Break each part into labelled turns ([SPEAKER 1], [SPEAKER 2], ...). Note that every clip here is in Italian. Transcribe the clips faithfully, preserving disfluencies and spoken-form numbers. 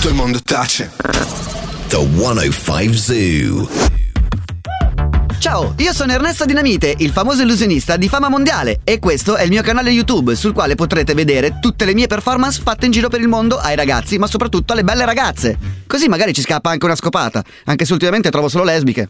[SPEAKER 1] il mondo tace.
[SPEAKER 2] The centocinque Zoo.
[SPEAKER 3] Ciao, io sono Ernesto Dinamite, il famoso illusionista di fama mondiale, e questo è il mio canale YouTube sul quale potrete vedere tutte le mie performance fatte in giro per il mondo ai ragazzi, ma soprattutto alle belle ragazze. Così magari ci scappa anche una scopata, anche se ultimamente trovo solo lesbiche.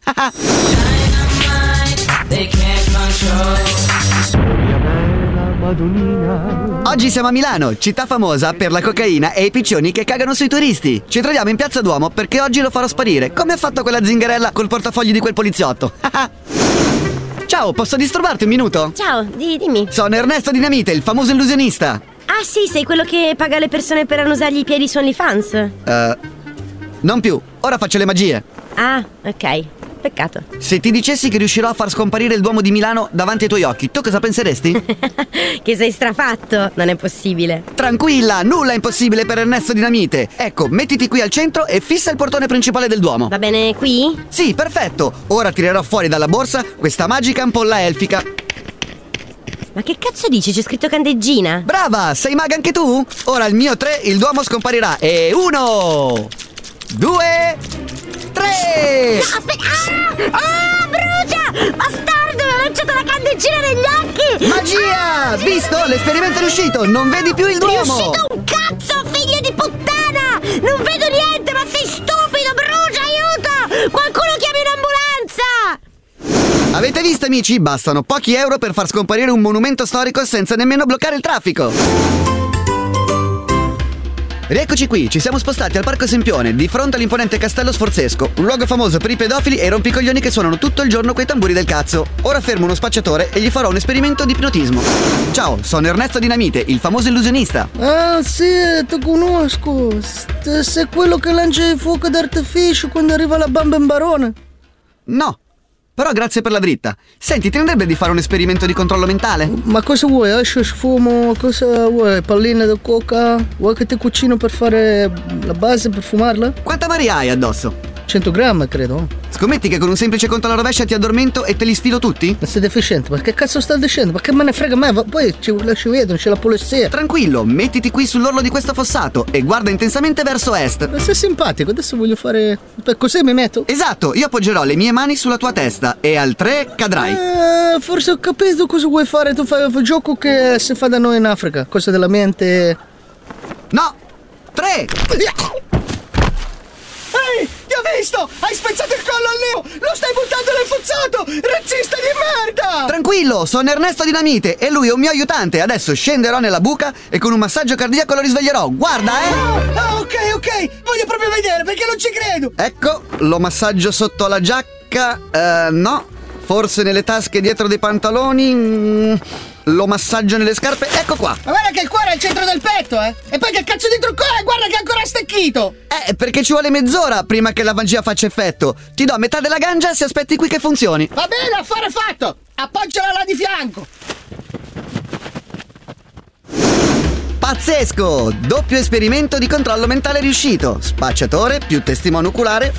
[SPEAKER 3] Oggi siamo a Milano, città famosa per la cocaina e i piccioni che cagano sui turisti. Ci troviamo in Piazza Duomo perché oggi lo farò sparire, come ha fatto quella zingarella col portafogli di quel poliziotto. Ciao, posso disturbarti un minuto?
[SPEAKER 4] Ciao, di, dimmi.
[SPEAKER 3] Sono Ernesto Dinamite, il famoso illusionista.
[SPEAKER 4] Ah sì, sei quello che paga le persone per annusargli i piedi su OnlyFans?
[SPEAKER 3] Uh, non più, ora faccio le magie.
[SPEAKER 4] Ah, ok, peccato.
[SPEAKER 3] Se ti dicessi che riuscirò a far scomparire il Duomo di Milano davanti ai tuoi occhi, tu cosa penseresti?
[SPEAKER 4] Che sei strafatto, non è possibile.
[SPEAKER 3] Tranquilla, nulla è impossibile per Ernesto Dinamite. Ecco, mettiti qui al centro e fissa il portone principale del Duomo.
[SPEAKER 4] Va bene qui?
[SPEAKER 3] Sì, perfetto. Ora tirerò fuori dalla borsa questa magica ampolla elfica.
[SPEAKER 4] Ma che cazzo dici? C'è scritto candeggina.
[SPEAKER 3] Brava, sei maga anche tu? Ora al mio tre il Duomo scomparirà. E uno, due, tre.
[SPEAKER 4] No, aspetta. Ah! Ah, brucia! Bastardo, mi ha lanciato la candeggina negli occhi.
[SPEAKER 3] Magia! Visto? L'esperimento è riuscito. Non vedi più il Duomo.
[SPEAKER 4] Riuscito un cazzo, figlio di puttana! Non vedo niente, ma sei stupido, brucia, aiuto! Qualcuno chiami un'ambulanza!
[SPEAKER 3] Avete visto, amici? Bastano pochi euro per far scomparire un monumento storico senza nemmeno bloccare il traffico. Rieccoci qui, ci siamo spostati al Parco Sempione, di fronte all'imponente Castello Sforzesco, un luogo famoso per i pedofili e i rompicoglioni che suonano tutto il giorno quei tamburi del cazzo. Ora fermo uno spacciatore e gli farò un esperimento di ipnotismo. Ciao, sono Ernesto Dinamite, il famoso illusionista.
[SPEAKER 5] Ah sì, ti conosco. St- sei quello che lancia i fuochi d'artificio quando arriva la bamba in barone?
[SPEAKER 3] No, però grazie per la dritta. Senti, ti andrebbe di fare un esperimento di controllo mentale?
[SPEAKER 5] Ma cosa vuoi? Ascio, fumo, cosa vuoi? Palline di coca? Vuoi che ti cucino per fare la base per fumarla?
[SPEAKER 3] Quanta Maria hai addosso?
[SPEAKER 5] cento grammi, credo.
[SPEAKER 3] Scommetti che con un semplice conto alla rovescia ti addormento e te li sfilo tutti?
[SPEAKER 5] Ma sei deficiente, ma che cazzo sta dicendo? Ma che me ne frega a me? Va- Poi ci, ci vedono, c'è la polizia.
[SPEAKER 3] Tranquillo, mettiti qui sull'orlo di questo fossato e guarda intensamente verso est.
[SPEAKER 5] Ma sei simpatico, adesso voglio fare... Così mi metto?
[SPEAKER 3] Esatto, io appoggerò le mie mani sulla tua testa e al tre cadrai.
[SPEAKER 5] Eh, forse ho capito cosa vuoi fare. Tu fai un gioco che si fa da noi in Africa. Cosa della mente...
[SPEAKER 3] No! Tre!
[SPEAKER 5] Ehi, ti ho visto! Hai spezzato il collo al Leo! Lo stai buttando nel fozzato! Razzista di merda!
[SPEAKER 3] Tranquillo, sono Ernesto Dinamite e lui è un mio aiutante. Adesso scenderò nella buca e con un massaggio cardiaco lo risveglierò. Guarda, eh!
[SPEAKER 5] Ah, ah, ok, ok! Voglio proprio vedere perché non ci credo!
[SPEAKER 3] Ecco, lo massaggio sotto la giacca. Eh, no. Forse nelle tasche dietro dei pantaloni. Mm, lo massaggio nelle scarpe. Ecco qua.
[SPEAKER 5] Ma guarda che il cuore è al centro del petto, eh! E poi che cazzo di trucco è? Guarda che è ancora stecchito!
[SPEAKER 3] Eh, perché ci vuole mezz'ora prima che la magia faccia effetto. Ti do metà della gancia se aspetti qui che funzioni.
[SPEAKER 5] Va bene, affare fatto! Appoggiala là di fianco!
[SPEAKER 3] Pazzesco! Doppio esperimento di controllo mentale riuscito. Spacciatore più testimone oculare